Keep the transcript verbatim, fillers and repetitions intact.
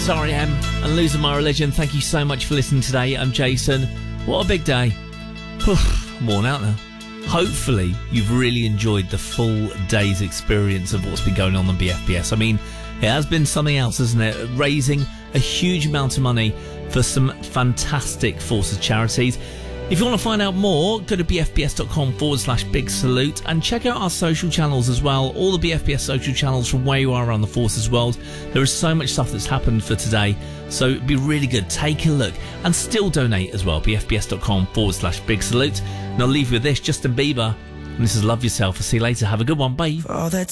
It's R E M and Losing My Religion. Thank you so much for listening today. I'm Jason. What a big day. I'm worn out now. Hopefully you've really enjoyed the full day's experience of what's been going on on B F P S. I mean, it has been something else, hasn't it? Raising a huge amount of money for some fantastic Forces charities. If you want to find out more, go to bfps.com forward slash big salute and check out our social channels as well. All the B F P S social channels from where you are around the Forces world. There is so much stuff that's happened for today, so it'd be really good. Take a look and still donate as well. bfps.com forward slash big salute. And I'll leave you with this, Justin Bieber. And this is Love Yourself. I'll see you later. Have a good one. Bye. For all the